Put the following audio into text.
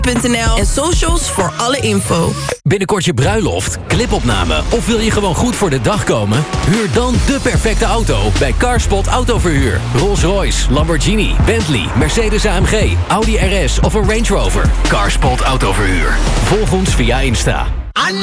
carsport.nl en socials voor alle info. Binnenkort je bruiloft, clipopname of wil je gewoon goed voor de dag komen? Huur dan de perfecte auto bij Carspot Autoverhuur. Rolls-Royce, Lamborghini, Bentley, Mercedes-AMG, Audi RS of een Range Rover. Carspot Autoverhuur. Volg ons via Insta.